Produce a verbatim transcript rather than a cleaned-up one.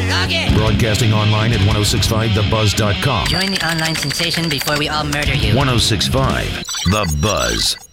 Log in. Broadcasting online at ten sixty-five the buzz dot com. Join the online sensation before we all murder you. ten sixty-five The Buzz.